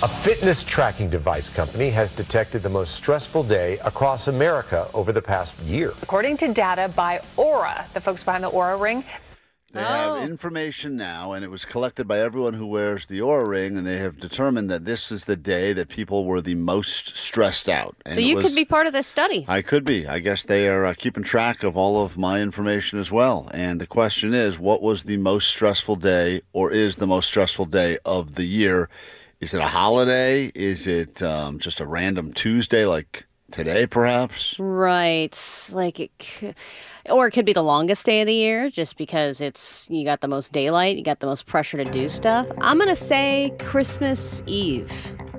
A fitness tracking device company has detected the most stressful day across America over the past year. According to data by Oura, the folks behind the Oura Ring. They have information now, and it was collected by everyone who wears the Oura Ring, and they have determined that this is the day that people were the most stressed out. And so you could be part of this study. I could be. I guess they are keeping track of all of my information as well. And the question is, what was the most stressful day, or is the most stressful day of the year? Is it a holiday? Is it just a random Tuesday like today, perhaps? Right. Or it could be the longest day of the year just because you got the most daylight, you got the most pressure to do stuff. I'm going to say Christmas Eve.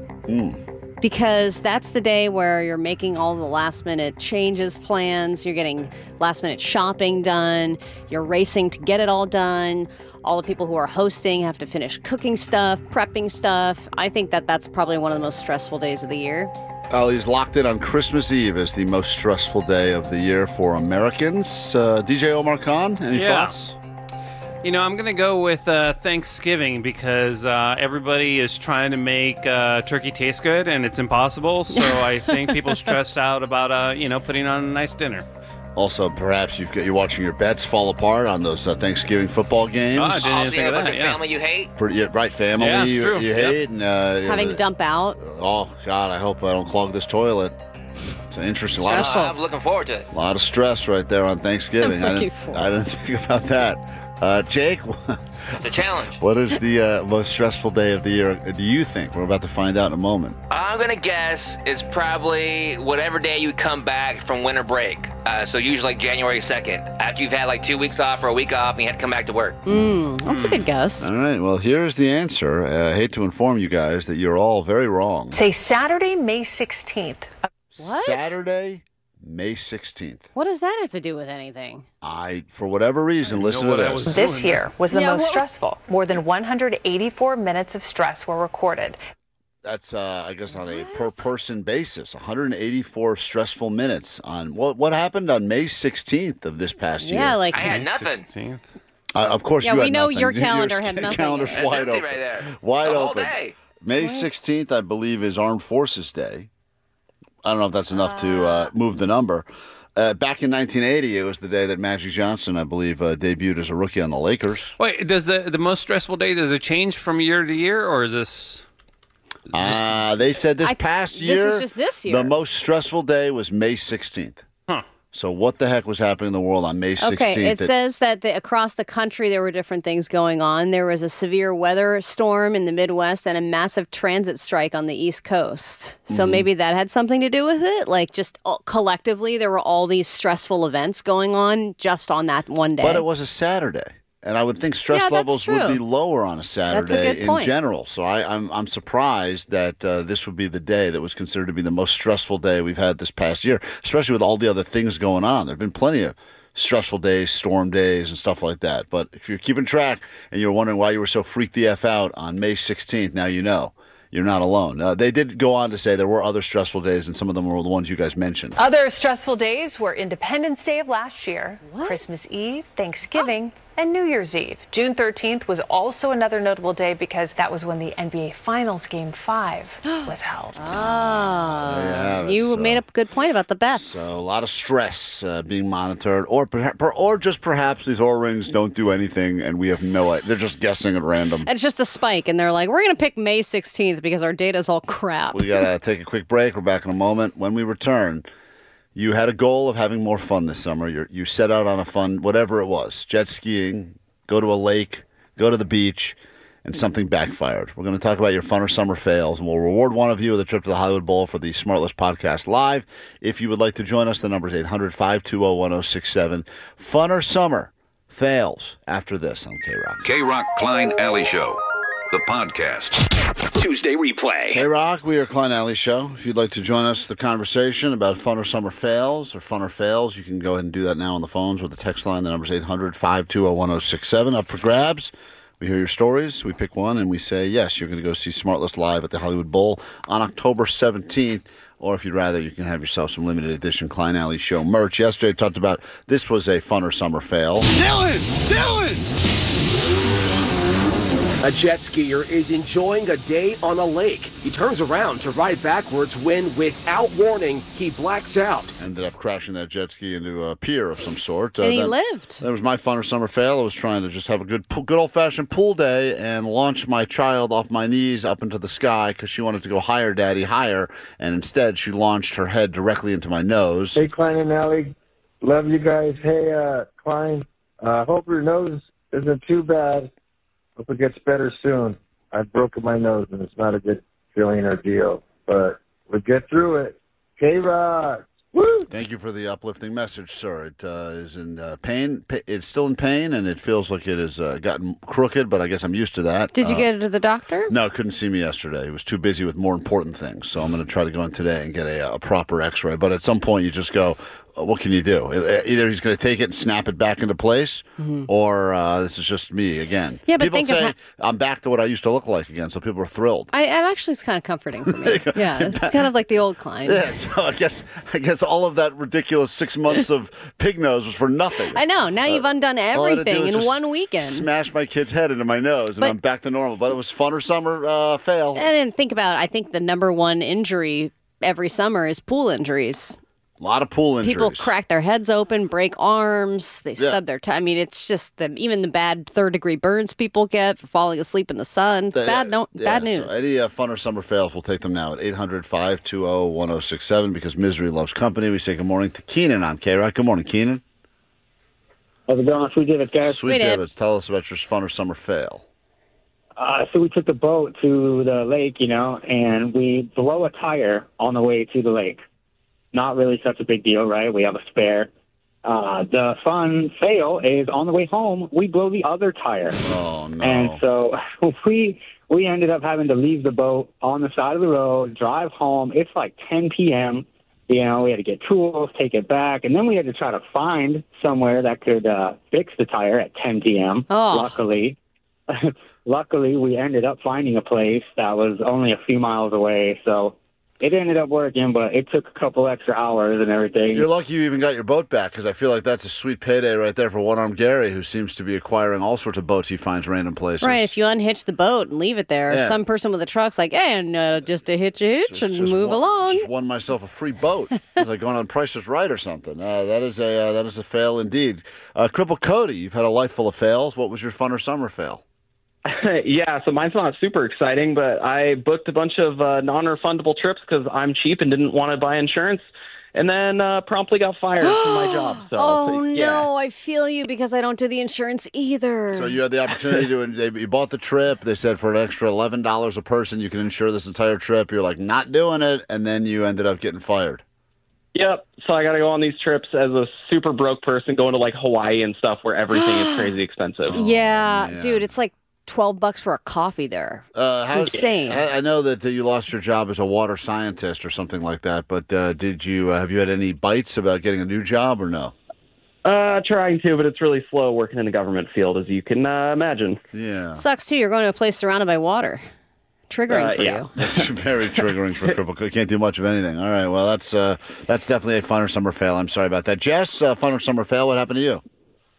Because that's the day where you're making all the last minute changes, plans, you're getting last minute shopping done, you're racing to get it all done. All the people who are hosting have to finish cooking stuff, prepping stuff. I think that's probably one of the most stressful days of the year. He's locked in on Christmas Eve as the most stressful day of the year for Americans. DJ Omar Khan, any thoughts? You know, I'm going to go with Thanksgiving because everybody is trying to make turkey taste good, and it's impossible. So I think people stressed out about, putting on a nice dinner. Also, perhaps you're watching your bets fall apart on those Thanksgiving football games. I didn't even think of that. Family you hate. Right, family you hate. And, having to dump out. Oh, God, I hope I don't clog this toilet. It's an interesting I'm looking forward to it. A lot of stress right there on Thanksgiving. I didn't think about that. Jake? It's a challenge. What is the most stressful day of the year, do you think? We're about to find out in a moment. I'm going to guess it's probably whatever day you come back from winter break. So usually like January 2nd, after you've had like 2 weeks off or a week off and you had to come back to work. That's a good guess. All right, well, here's the answer. I hate to inform you guys that you're all very wrong. Say Saturday, May 16th. What? Saturday, May 16th. What does that have to do with anything? For whatever reason, listen to this. This year was the most stressful. More than 184 minutes of stress were recorded. That's, I guess, on a per-person basis. 184 stressful minutes. On what happened on May 16th of this past year? Yeah, I had nothing. 16th. Of course, you we had know nothing. your calendar had nothing. Calendar's It's wide empty open. right there. Wide the open. Whole day. May 16th, I believe, is Armed Forces Day. I don't know if that's enough to move the number. Back in 1980, it was the day that Magic Johnson, I believe, debuted as a rookie on the Lakers. Wait, does the most stressful day, does it change from year to year, or is this... They said this past year, this is just this year. The most stressful day was May 16th. Huh. So what the heck was happening in the world on May 16th? Okay, it says that across the country there were different things going on. There was a severe weather storm in the Midwest and a massive transit strike on the East Coast. So maybe that had something to do with it? Like just collectively there were all these stressful events going on just on that one day. But it was a Saturday. And I would think stress levels would be lower on a Saturday in general. So I'm surprised that this would be the day that was considered to be the most stressful day we've had this past year, especially with all the other things going on. There have been plenty of stressful days, storm days, and stuff like that. But if you're keeping track and you're wondering why you were so freaked the F out on May 16th, now you know. You're not alone. They did go on to say there were other stressful days, and some of them were the ones you guys mentioned. Other stressful days were Independence Day of last year, Christmas Eve, Thanksgiving, and New Year's Eve. June 13th was also another notable day because that was when the NBA Finals Game 5 was held. You made a good point about the bets. So a lot of stress being monitored, or just perhaps these Oura rings don't do anything, and we have no idea. They're just guessing at random. It's just a spike, and they're like, we're going to pick May 16th because our data's all crap. We got to take a quick break. We're back in a moment. When we return, you had a goal of having more fun this summer. You set out on a fun, whatever it was, jet skiing, go to a lake, go to the beach, and something backfired. We're going to talk about your fun or summer fails, and we'll reward one of you with a trip to the Hollywood Bowl for the Smartless Podcast Live. If you would like to join us, the number is 800-520-1067. Fun or summer fails after this on K-Rock. K-Rock Klein Alley Show, the podcast. Tuesday replay. Hey, Rock, we are Klein Alley Show. If you'd like to join us, the conversation about fun or summer fails or fun or fails, you can go ahead and do that now on the phones or the text line. The number is 800-520-1067. Up for grabs. We hear your stories. We pick one, and we say, yes, you're going to go see Smartless live at the Hollywood Bowl on October 17th. Or if you'd rather, you can have yourself some limited edition Klein Alley Show merch. Yesterday, I talked about this was a fun or summer fail. Dylan! A jet skier is enjoying a day on a lake. He turns around to ride backwards when, without warning, he blacks out. Ended up crashing that jet ski into a pier of some sort. And he lived. That was my fun or summer fail. I was trying to just have a good old-fashioned pool day and launch my child off my knees up into the sky because she wanted to go higher, Daddy, higher. And instead, she launched her head directly into my nose. Hey, Klein and Allie. Love you guys. Hey, Klein, hope your nose isn't too bad. Hope it gets better soon. I've broken my nose, and it's not a good feeling or deal. But we'll get through it. K-Rock! Woo! Thank you for the uplifting message, sir. It is in pain. It's still in pain, and it feels like it has gotten crooked, but I guess I'm used to that. Did you get it to the doctor? No, couldn't see me yesterday. He was too busy with more important things. So I'm going to try to go in today and get a proper x-ray. But at some point, you just go, what can you do? Either he's going to take it and snap it back into place, or this is just me again. Yeah, but people say I'm back to what I used to look like again, so people are thrilled. It actually is kind of comforting for me. Yeah, it's kind of like the old Klein. Yeah, so I guess all of that ridiculous 6 months of pig nose was for nothing. I know. Now you've undone everything in one weekend. Smash my kid's head into my nose, and I'm back to normal. But it was fun or summer fail. And then think about, I think the number one injury every summer is pool injuries. A lot of pool injuries. People crack their heads open, break arms, they stub their toe. I mean, it's just even the bad third-degree burns people get for falling asleep in the sun. It's bad news. So any fun or summer fails, we'll take them now at 800-520-1067 because misery loves company. We say good morning to Keenan on K-Rock. Good morning, Keenan. How's it going? Sweet Divots, guys. Sweet Divots. Tell us about your fun or summer fail. So we took the boat to the lake, and we blow a tire on the way to the lake. Not really such a big deal, right? We have a spare. The fun fail is on the way home, we blow the other tire. Oh, no. And so we ended up having to leave the boat on the side of the road, drive home. It's like 10 p.m. We had to get tools, take it back, and then we had to try to find somewhere that could fix the tire at 10 p.m. Oh. Luckily, we ended up finding a place that was only a few miles away, so it ended up working, but it took a couple extra hours and everything. You're lucky you even got your boat back, because I feel like that's a sweet payday right there for One-Armed Gary, who seems to be acquiring all sorts of boats he finds random places. Right, if you unhitch the boat and leave it there, some person with a truck's like, hey, and just to hitch a hitch and move along. Just won myself a free boat. It's like going on Price is Right or something. That is a fail indeed. Cripple Cody, you've had a life full of fails. What was your fun or summer fail? Yeah, so mine's not super exciting, but I booked a bunch of non-refundable trips because I'm cheap and didn't want to buy insurance, and then promptly got fired from my job. So, no, I feel you because I don't do the insurance either. So you had the opportunity you bought the trip. They said for an extra $11 a person, you can insure this entire trip. You're like, not doing it, and then you ended up getting fired. Yep. So I got to go on these trips as a super broke person going to like Hawaii and stuff where everything is crazy expensive. Yeah, dude, it's like $12 for a coffee there. It's insane. I know that you lost your job as a water scientist or something like that, but have you had any bites about getting a new job or no? Trying to, but it's really slow working in the government field, as you can imagine. Yeah. Sucks too. You're going to a place surrounded by water. Triggering for you. That's very triggering for Cripple. You can't do much of anything. All right. Well, that's definitely a fun or summer fail. I'm sorry about that. Jess, fun or summer fail. What happened to you?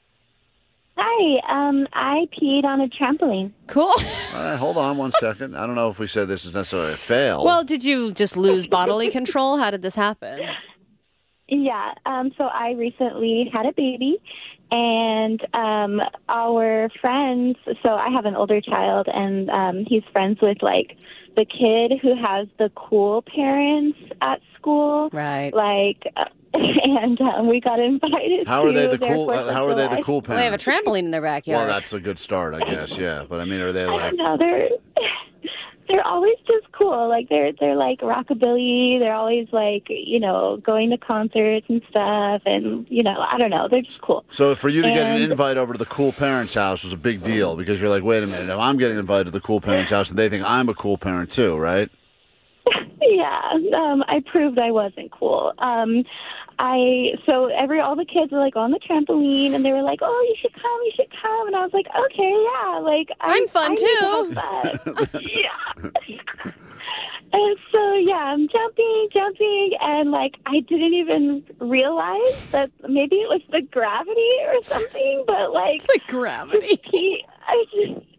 Hi, I peed on a trampoline. Cool. All right, hold on one second. I don't know if we said this is necessarily a fail. Well, did you just lose bodily control? How did this happen? Yeah, so I recently had a baby, and our friends, so I have an older child, and he's friends with, like, the kid who has the cool parents at school. Right. And we got invited. How are they to the cool? How are they the cool parents? Well, they have a trampoline in their backyard. Well, that's a good start, I guess. Yeah, but I mean, are they like? I don't know. They're always just cool. Like they're like rockabilly. They're always like going to concerts and stuff. And I don't know. They're just cool. So for you to get an invite over to the cool parents' house was a big deal because you're like, wait a minute, if I'm getting invited to the cool parents' house, and they think I'm a cool parent too, right? Yeah, I proved I wasn't cool. All the kids were like on the trampoline, and they were like, "Oh, you should come," and I was like, "Okay, yeah, like I'm fun too." Yeah. And so I'm jumping, and like I didn't even realize that maybe it was the gravity or something, but like the gravity.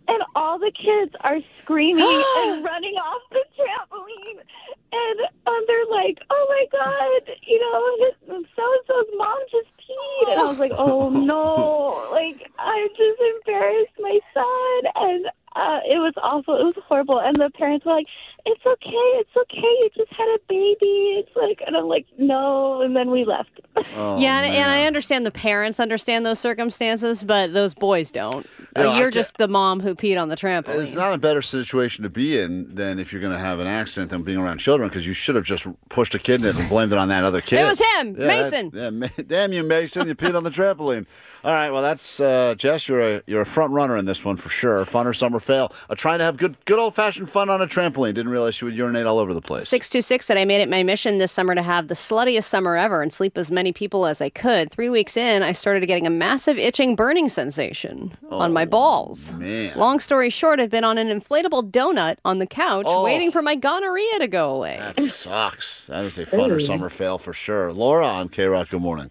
and all the kids are screaming and running off the trampoline. And they're like, oh, my God, so-and-so's mom just peed. And I was like, oh, no. Like, I just embarrassed my son. And it was awful. It was horrible. And the parents were like, it's okay. You just had a baby. It's like, and I'm like, no. And then we left. Oh, yeah, and I understand the parents understand those circumstances, but those boys don't. You're just the mom who peed on the trampoline. It's not a better situation to be in than if you're going to have an accident than being around children, because you should have just pushed a kid in it and blamed it on that other kid. It was him, Mason. Damn you, Mason. You peed on the trampoline. All right, well, that's, Jess, you're a front runner in this one for sure. Fun or summer fail. Trying to have good old-fashioned fun on a trampoline. Didn't realize you would urinate all over the place. 626 said, I made it my mission this summer to have the sluttiest summer ever and sleep as many people as I could. 3 weeks in, I started getting a massive itching, burning sensation on my balls. Man. Long story short, I've been on an inflatable donut on the couch waiting for my gonorrhea to go away. That sucks. That is a fun or summer fail for sure. Laura on K-Rock, good morning.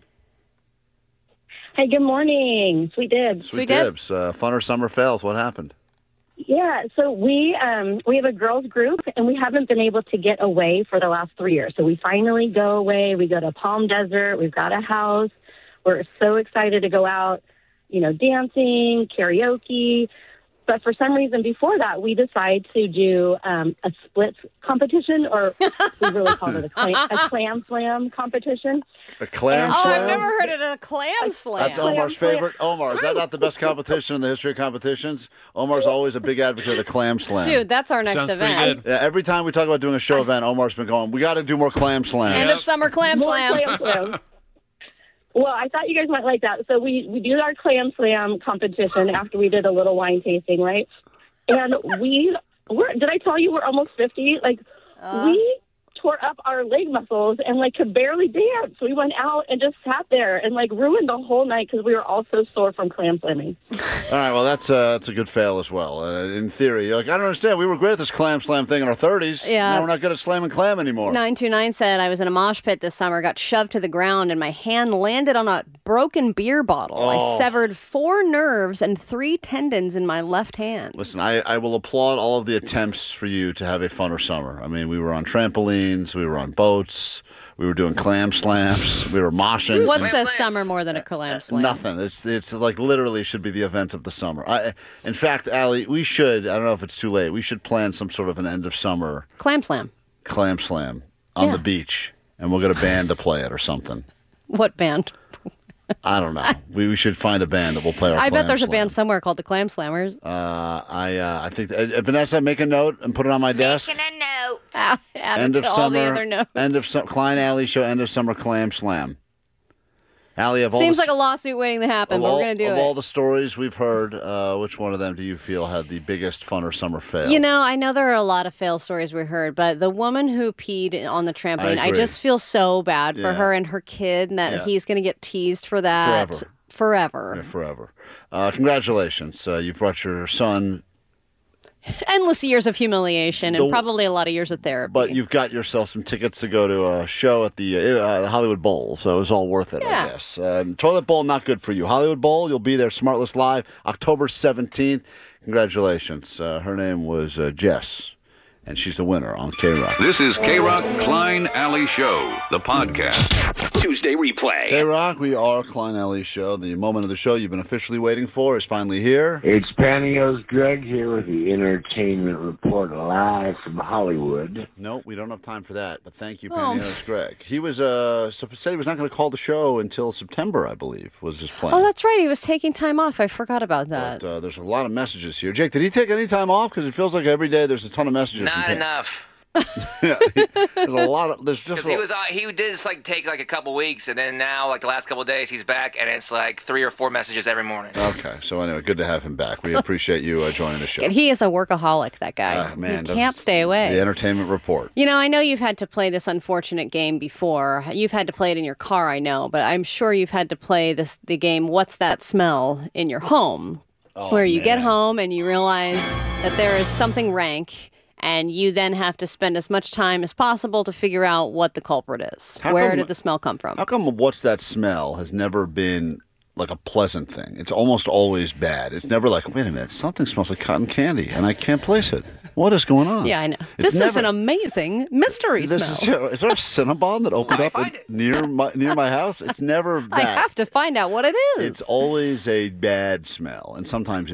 Hey, good morning. Sweet Dibs. Sweet Dibs. Fun or summer fails, what happened? Yeah, so we have a girls group, and we haven't been able to get away for the last 3 years. So we finally go away. We go to Palm Desert. We've got a house. We're so excited to go out, dancing, karaoke. But for some reason before that, we decide to do a splits competition, or we really call it a clam slam competition. A clam slam? Oh, I've never heard of a clam slam. That's Omar's favorite. Omar, is that not the best competition in the history of competitions? Omar's always a big advocate of the clam slam. Dude, that's our next event. Yeah, every time we talk about doing a show event, Omar's been going, we got to do more clam slams. End of summer clam slam. Clam slam. Well, I thought you guys might like that. So we do our clam slam competition after we did a little wine tasting, right? And did I tell you we're almost 50? Like, we tore up our leg muscles and, could barely dance. We went out and just sat there and, ruined the whole night because we were all so sore from clam slamming. All right, well, that's a good fail as well. In theory, you're like, I don't understand. We were great at this clam slam thing in our 30s. Yeah. Now we're not good at slamming clam anymore. 929 said, I was in a mosh pit this summer, got shoved to the ground, and my hand landed on a broken beer bottle. I severed 4 nerves and 3 tendons in my left hand. Listen, I will applaud all of the attempts for you to have a funner summer. I mean, we were on trampolines, we were on boats, we were doing clam slams, we were moshing. What's a summer more than a clam slam? Nothing. It's literally should be the event of the summer. In fact, Allie, we should, I don't know if it's too late, we should plan some sort of an end of summer clam slam on the beach, and we'll get a band to play it or something. What band? I don't know. We should find a band that will play our I Clam bet there's Slam. a band somewhere called the Clam Slammers. I think Vanessa, make a note and put it on my desk. Making a note. Add End it of to summer. all the other notes. Klein Alley Show. End of summer Clam Slam. Allie, seems like a lawsuit waiting to happen, but we're going to do it. Of all the stories we've heard, which one of them do you feel had the biggest fun or summer fail? I know there are a lot of fail stories we heard, but the woman who peed on the trampoline, I just feel so bad for her and her kid, and that he's going to get teased for that forever. Yeah, forever. Congratulations. You've brought your son endless years of humiliation and probably a lot of years of therapy. But you've got yourself some tickets to go to a show at the Hollywood Bowl, so it was all worth it, I guess. Toilet Bowl, not good for you. Hollywood Bowl, you'll be there, Smartless Live, October 17th. Congratulations. Her name was Jess, and she's the winner on K-Rock. This is K-Rock Klein Alley Show, the podcast. Tuesday replay. K-Rock, we are Klein Alley Show. The moment of the show you've been officially waiting for is finally here. It's Panios Greg here with the Entertainment Report live from Hollywood. No, we don't have time for that, but thank you, Panios Greg. He was said he was not going to call the show until September, I believe, was his plan. Oh, that's right. He was taking time off. I forgot about that. But there's a lot of messages here. Jake, did he take any time off? Because it feels like every day there's a ton of messages. Not enough. Yeah, there's a lot of. There's just because he did just take a couple weeks, and then now the last couple of days he's back, and it's 3 or 4 messages every morning. Okay, so anyway, good to have him back. We appreciate you joining the show. He is a workaholic, that guy. Man, he can't stay away. The Entertainment Report. I know you've had to play this unfortunate game before. You've had to play it in your car, I know, but I'm sure you've had to play the game What's That Smell in your home, where you get home and you realize that there is something rank. And you then have to spend as much time as possible to figure out what the culprit is. Where did the smell come from? How come What's That Smell has never been like a pleasant thing. It's almost always bad. It's never like, wait a minute, something smells like cotton candy, and I can't place it. What is going on? Yeah, I know. This is an amazing mystery smell. Is there a Cinnabon that opened up near my house? It's never that. I have to find out what it is. It's always a bad smell, and sometimes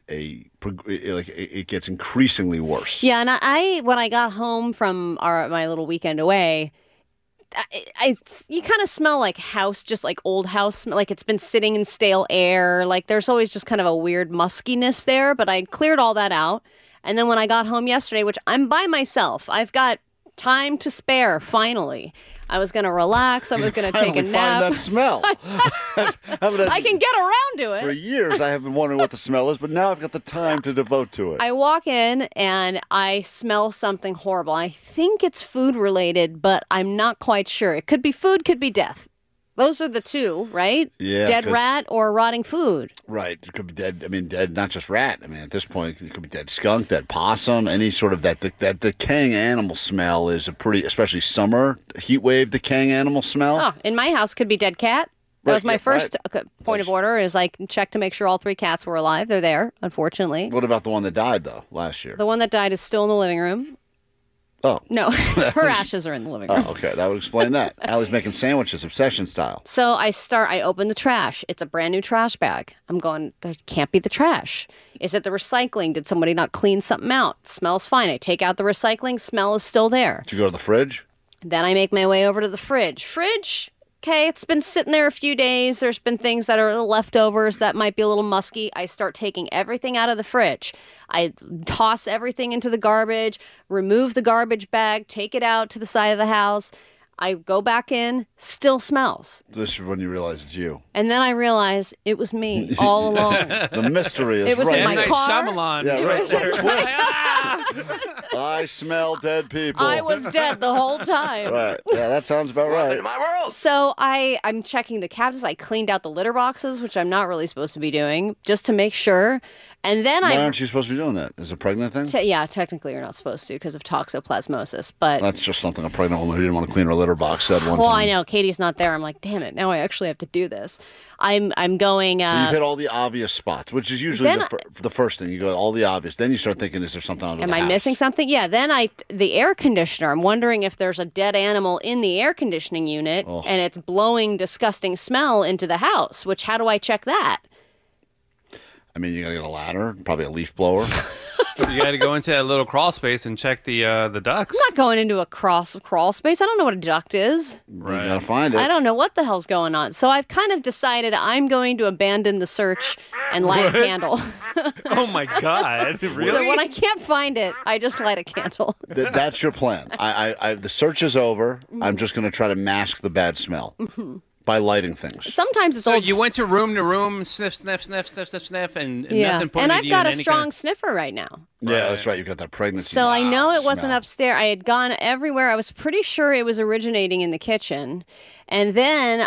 it gets increasingly worse. Yeah, and I when I got home from my little weekend away, you kind of smell like house, just like old house, like it's been sitting in stale air. Like there's always just kind of a weird muskiness there, but I cleared all that out. And then when I got home yesterday, which I'm by myself, I've got time to spare, finally. I was going to relax. I was going to take a nap. Find that smell. I can get around to it. For years, I have been wondering what the smell is, but now I've got the time to devote to it. I walk in and I smell something horrible. I think it's food related, but I'm not quite sure. It could be food, could be death. Those are the two, right? Yeah. Dead rat or rotting food. Right. It could be dead. I mean, dead, not just rat. I mean, at this point, it could be dead skunk, dead possum, any sort of that decaying animal smell is a pretty, especially summer, heat wave decaying animal smell. Oh, in my house, could be dead cat. That was my first point of order is like check to make sure all 3 cats were alive. They're there, unfortunately. What about the one that died, though, last year? The one that died is still in the living room. Oh. No, her ashes are in the living room. Oh, okay. That would explain that. Allie's making sandwiches, obsession style. So I open the trash. It's a brand new trash bag. I'm going, there can't be the trash. Is it the recycling? Did somebody not clean something out? Smells fine. I take out the recycling. Smell is still there. Did you go to the fridge? Then I make my way over to the fridge. Fridge, okay, it's been sitting there a few days. There's been things that are leftovers that might be a little musky. I start taking everything out of the fridge. I toss everything into the garbage, remove the garbage bag, take it out to the side of the house. I go back in, still smells. This is when you realize it's you. And then I realize it was me all along. The mystery is it was right. in my car. Shyamalan. Yeah, right. Was in Twist. I smell dead people. I was dead the whole time. Right. Yeah, that sounds about right. In my world. So I'm checking the cabinets. I cleaned out the litter boxes, which I'm not really supposed to be doing, just to make sure. And then Why aren't you supposed to be doing that? Is it a pregnant thing? Yeah, technically you're not supposed to because of toxoplasmosis. But that's just something a pregnant woman who didn't want to clean her litter box said one time. Well, I know. Katie's not there. I'm like, damn it. Now I actually have to do this. I'm going. So you've hit all the obvious spots, which is usually the first thing. You go all the obvious. Then you start thinking, is there something under the house? Am I missing something? Yeah. Then the air conditioner. I'm wondering if there's a dead animal in the air conditioning unit and it's blowing disgusting smell into the house. Which how do I check that? I mean, you got to get a ladder, probably a leaf blower. You got to go into that little crawl space and check the ducks. I'm not going into a crawl space. I don't know what a duct is. Right. You got to find it. I don't know what the hell's going on. So I've kind of decided I'm going to abandon the search and light a candle. Oh, my God. Really? So when I can't find it, I just light a candle. That's your plan. The search is over. I'm just going to try to mask the bad smell. By lighting things. Sometimes it's so you went to room, sniff, and nothing pointed and I've you got in a strong sniffer right now. Yeah, that's right. You've got that pregnancy. So I know it wasn't upstairs. I had gone everywhere. I was pretty sure it was originating in the kitchen, and then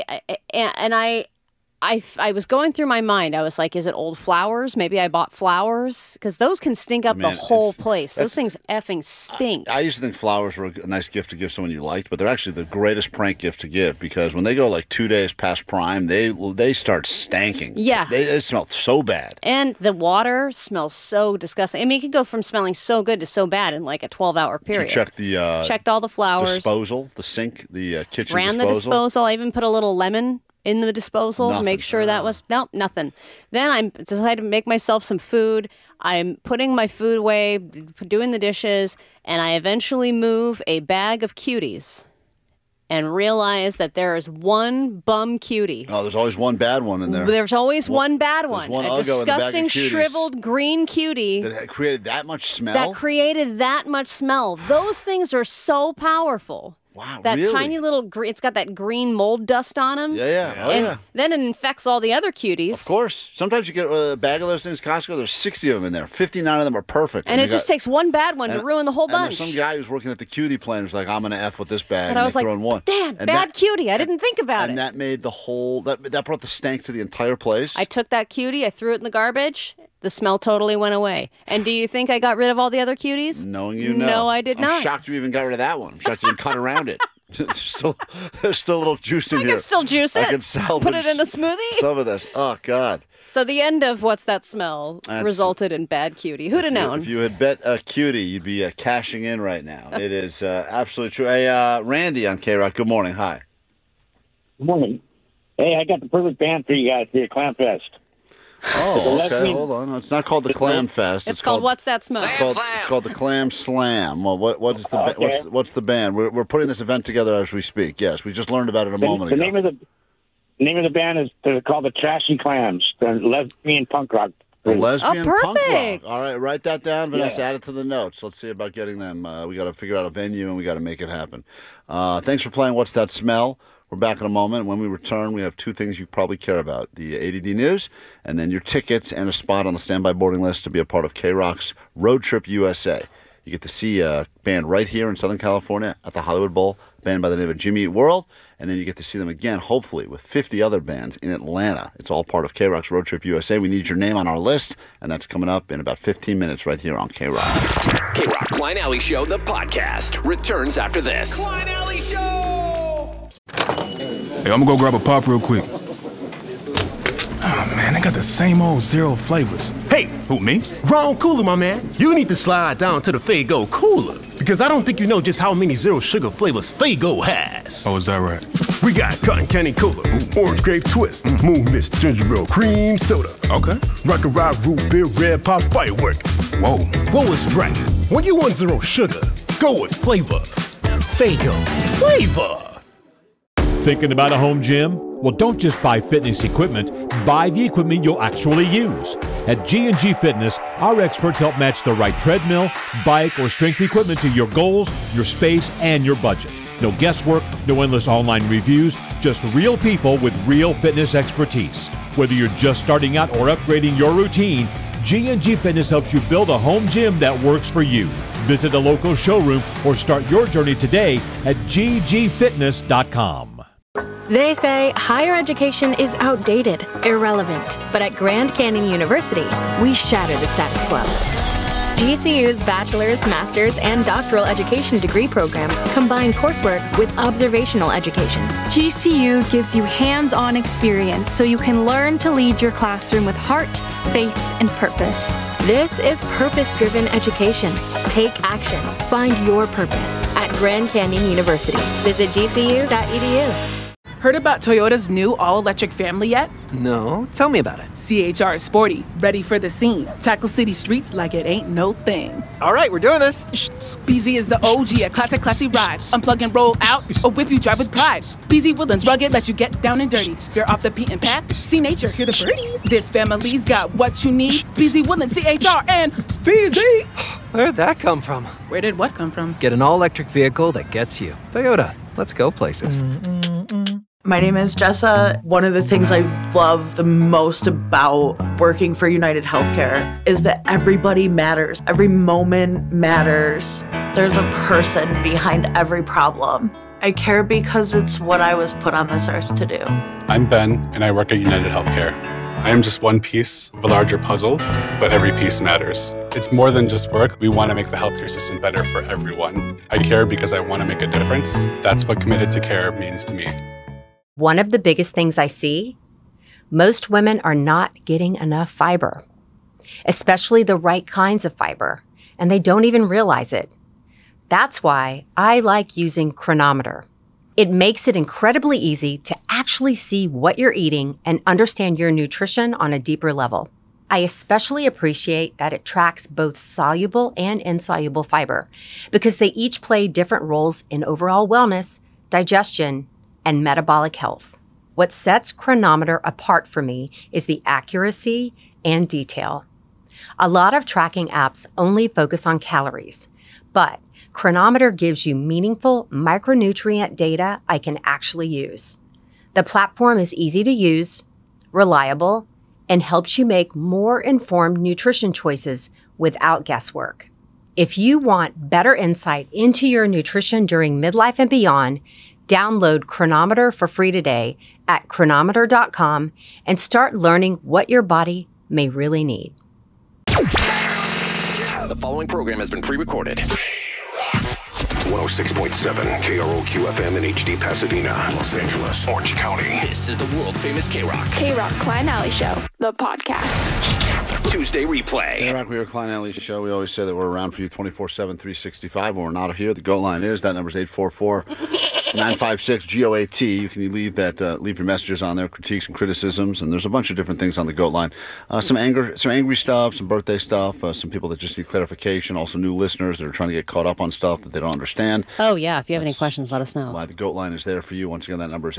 I was going through my mind. I was like, is it old flowers? Maybe I bought flowers because those can stink up the whole place. Those things effing stink. I used to think flowers were a nice gift to give someone you liked, but they're actually the greatest prank gift to give because when they go like 2 days past prime, they start stanking. Yeah. They smell so bad. And the water smells so disgusting. I mean, it can go from smelling so good to so bad in like a 12-hour period. So you checked all the flowers. Disposal, the sink, the kitchen Ran disposal. The disposal. I even put a little lemon in the disposal to make sure that was nothing. Then I decided to make myself some food. I'm putting my food away, doing the dishes, and I eventually move a bag of cuties and realize that there is one bum cutie. Oh, there's always one bad one in there. There's always one bad one. A disgusting, in shriveled green cutie. That created that much smell? That created that much smell. Those things are so powerful. Wow, that really? tiny little, it's got that green mold dust on them. Yeah. Oh, and yeah. then it infects all the other cuties. Of course. Sometimes you get a bag of those things, Costco, there's 60 of them in there. 59 of them are perfect. And it just takes one bad one to ruin the whole bunch. And there's some guy who's working at the cutie plant who's like, I'm going to F with this bag. And I was like, one. Dad, bad cutie. I didn't think about it. And that made the whole, that brought the stank to the entire place. I took that cutie, I threw it in the garbage. The smell totally went away. And do you think I got rid of all the other cuties? Knowing you, no. No, I did not. I'm shocked you even got rid of that one. I'm shocked you even cut around it. There's still a little juice in here. I can still juice it. I can salvage Put it in a smoothie. some of this. Oh, God. So the end of What's That Smell resulted in Bad Cutie. Who'd have known? If you had bet a cutie, you'd be cashing in right now. It is absolutely true. Hey, Randy on K-Rock, good morning. Hi. Good morning. Hey, I got the perfect band for you guys for your Clam Fest. Oh, okay. Hold on. It's not called the Clam Fest. It's called What's That Smell? It's called the Clam Slam. Well, what is the what's the band? We're putting this event together as we speak. Yes, we just learned about it a moment ago. The name of the band is called the Trashy Clams, the lesbian punk rock. The lesbian punk rock. perfect. All right, write that down, Vanessa. Yeah. Add it to the notes. Let's see about getting them. We got to figure out a venue and we got to make it happen. Thanks for playing What's That Smell? We're back in a moment. When we return, we have two things you probably care about: the ADD News, and then your tickets and a spot on the standby boarding list to be a part of K-Rock's Road Trip USA. You get to see a band right here in Southern California at the Hollywood Bowl, a band by the name of Jimmy Eat World, and then you get to see them again, hopefully, with 50 other bands in Atlanta. It's all part of K-Rock's Road Trip USA. We need your name on our list, and that's coming up in about 15 minutes right here on K-Rock. K-Rock Klein Alley Show, the podcast, returns after this. Klein Alley Show! Hey, I'm gonna go grab a pop real quick. Oh, man, they got the same old zero flavors. Hey! Who, me? Wrong cooler, my man. You need to slide down to the Faygo cooler, because I don't think you know just how many zero sugar flavors Faygo has. Oh, is that right? We got cotton candy cola, orange grape twist, moon mist, ginger ale, cream soda. Okay. Rock and rock root beer, red pop firework. Whoa. What was right? When you want zero sugar, go with flavor. Faygo. Flavor. Thinking about a home gym? Well, don't just buy fitness equipment, buy the equipment you'll actually use. At G&G Fitness, our experts help match the right treadmill, bike, or strength equipment to your goals, your space, and your budget. No guesswork, no endless online reviews, just real people with real fitness expertise. Whether you're just starting out or upgrading your routine, G&G Fitness helps you build a home gym that works for you. Visit a local showroom or start your journey today at ggfitness.com. They say higher education is outdated, irrelevant, but at Grand Canyon University, we shatter the status quo. GCU's bachelor's, master's, and doctoral education degree programs combine coursework with observational education. GCU gives you hands-on experience so you can learn to lead your classroom with heart, faith, and purpose. This is purpose-driven education. Take action. Find your purpose at Grand Canyon University. Visit gcu.edu. Heard about Toyota's new all-electric family yet? No, tell me about it. CHR is sporty, ready for the scene. Tackle city streets like it ain't no thing. All right, we're doing this. BZ is the OG at classy rides. Unplug and roll out, or whip you drive with pride. BZ Woodlands rugged, let you get down and dirty. You're off the beaten path, see nature, hear the birds. This family's got what you need. BZ Woodlands, CHR, and BZ. Where'd that come from? Where did what come from? Get an all-electric vehicle that gets you. Toyota, let's go places. My name is Jessa. One of the things I love the most about working for United Healthcare is that everybody matters. Every moment matters. There's a person behind every problem. I care because it's what I was put on this earth to do. I'm Ben, and I work at United Healthcare. I am just one piece of a larger puzzle, but every piece matters. It's more than just work. We want to make the healthcare system better for everyone. I care because I want to make a difference. That's what committed to care means to me. One of the biggest things I see, most women are not getting enough fiber, especially the right kinds of fiber, and they don't even realize it. That's why I like using Cronometer. It makes it incredibly easy to actually see what you're eating and understand your nutrition on a deeper level. I especially appreciate that it tracks both soluble and insoluble fiber because they each play different roles in overall wellness, digestion, and metabolic health. What sets Cronometer apart for me is the accuracy and detail. A lot of tracking apps only focus on calories, but Cronometer gives you meaningful micronutrient data I can actually use. The platform is easy to use, reliable, and helps you make more informed nutrition choices without guesswork. If you want better insight into your nutrition during midlife and beyond, download Cronometer for free today at cronometer.com and start learning what your body may really need. The following program has been pre-recorded. 106.7 KROQ FM in HD Pasadena, Los Angeles, Orange County. This is the world-famous K-Rock. K-Rock Klein Alley Show, the podcast. Tuesday replay. K-Rock, we are Klein Alley Show. We always say that we're around for you 24/7, 365. When we're not here, the GOAT line is. That number is 844-956-GOAT. You can leave your messages on there, critiques and criticisms, and there's a bunch of different things on the GOAT line. Some angry stuff, some birthday stuff, some people that just need clarification, also new listeners that are trying to get caught up on stuff that they don't understand. Oh, yeah. If you have any questions, let us know. The GOAT line is there for you. Once again, that number is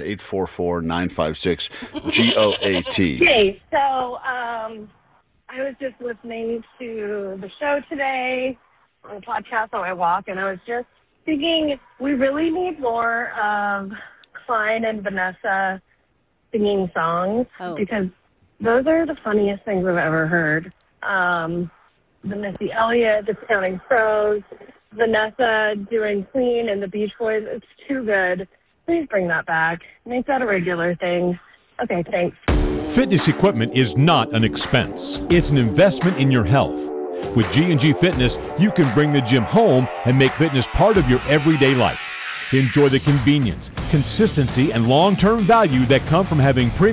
844-956-GOAT. Hey, so I was just listening to the show today on the podcast on my walk, and I was just thinking we really need more of Klein and Vanessa singing songs because those are the funniest things I've ever heard. The Missy Elliott, the Counting Crows, Vanessa doing Queen and the Beach Boys. It's too good. Please bring that back. Make that a regular thing. Okay, thanks. Fitness equipment is not an expense. It's an investment in your health. With G&G Fitness, you can bring the gym home and make fitness part of your everyday life. Enjoy the convenience, consistency, and long-term value that come from having premium